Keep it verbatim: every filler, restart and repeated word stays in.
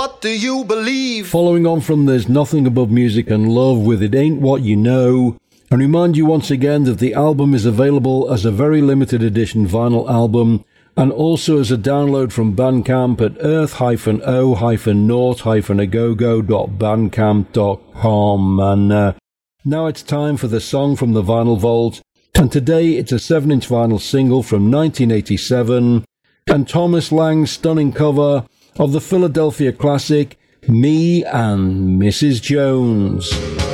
What do you believe? Following on from There's Nothing Above Music and Love with It Ain't What You Know, and remind you once again that the album is available as a very limited edition vinyl album and also as a download from Bandcamp at earth dash o dash naught dash agogo dot bandcamp dot com. And uh, now it's time for the song from the Vinyl Vault, and today it's a seven inch vinyl single from nineteen eighty-seven and Thomas Lang's stunning cover of the Philadelphia classic Me and Missus Jones.